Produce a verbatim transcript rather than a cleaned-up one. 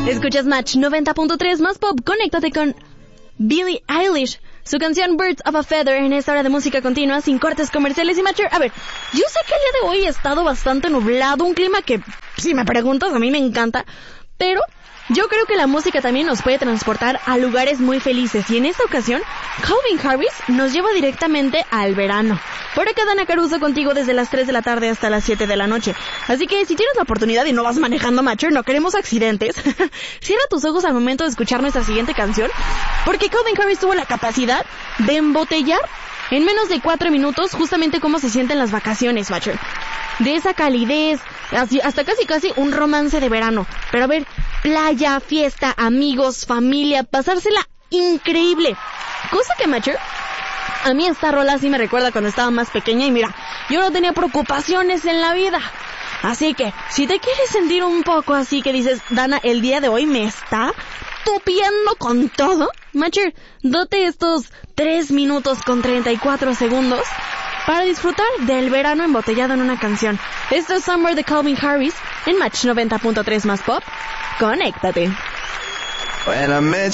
Escuchas Match noventa punto tres más pop. Conéctate con Billie Eilish. Su canción Birds of a Feather en esta hora de música continua, sin cortes comerciales y Matcher. A ver, yo sé que el día de hoy ha estado bastante nublado, un clima que, si me preguntas, a mí me encanta, pero yo creo que la música también nos puede transportar a lugares muy felices, y en esta ocasión, Calvin Harris nos lleva directamente al verano. Por acá Dana Caruso contigo desde las tres de la tarde hasta las siete de la noche. Así que si tienes la oportunidad y no vas manejando, Matcher, no queremos accidentes, cierra tus ojos al momento de escuchar nuestra siguiente canción, porque Calvin Harris tuvo la capacidad de embotellar en menos de cuatro minutos justamente cómo se sienten las vacaciones, Matcher. De esa calidez, así, hasta casi casi un romance de verano. Pero a ver, playa, fiesta, amigos, familia, pasársela increíble. Cosa que, Matcher, a mí esta rola sí me recuerda cuando estaba más pequeña y mira, yo no tenía preocupaciones en la vida. Así que, si te quieres sentir un poco así que dices, Dana, el día de hoy me está tupiendo con todo, Matcher, date estos tres minutos con treinta y cuatro segundos para disfrutar del verano embotellado en una canción. Esto es Summer de Calvin Harris en Match noventa punto tres más pop. Conéctate.